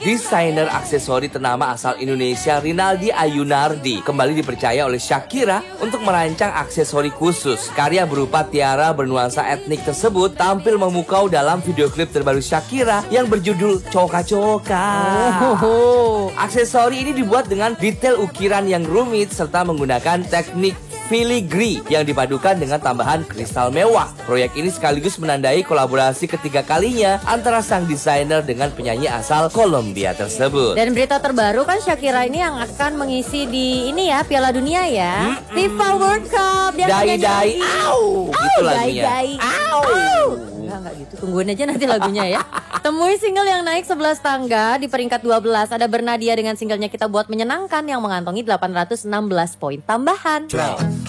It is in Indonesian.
Desainer aksesori ternama asal Indonesia Rinaldi Ayunardi kembali dipercaya oleh Shakira untuk merancang aksesori khusus. Karya berupa tiara bernuansa etnik tersebut tampil memukau dalam video klip terbaru Shakira yang berjudul Choka Choka. Aksesori ini dibuat dengan detail ukiran yang rumit serta menggunakan teknik filigree yang dipadukan dengan tambahan kristal mewah. Proyek ini sekaligus menandai kolaborasi ketiga kalinya antara sang desainer dengan penyanyi asal Kolombia tersebut. Dan berita terbaru kan Shakira ini yang akan mengisi di ini ya Piala Dunia ya, FIFA World Cup. Dia Dai, au, gitu lagunya. Enggak gitu, tungguin aja nanti lagunya ya. Temui single yang naik 11 tangga di peringkat 12. Ada Bernadia dengan singlenya Kita Buat Menyenangkan yang mengantongi 816 poin tambahan.